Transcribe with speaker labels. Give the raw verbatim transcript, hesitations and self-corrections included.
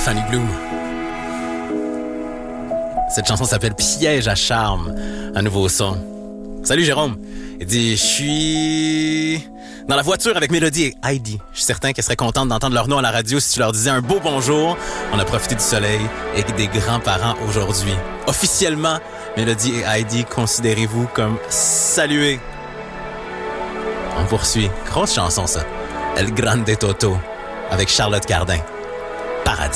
Speaker 1: Fanny Bloom. Cette chanson s'appelle Piège à charme, un nouveau son. Salut Jérôme. Il dit, je suis dans la voiture avec Mélodie et Heidi. Je suis certain qu'elles seraient contentes d'entendre leur nom à la radio si tu leur disais un beau bonjour. On a profité du soleil et des grands-parents aujourd'hui. Officiellement, Mélodie et Heidi, considérez-vous comme salués. On poursuit. Grosse chanson, ça. El Grande Toto avec Charlotte Cardin. Paradis.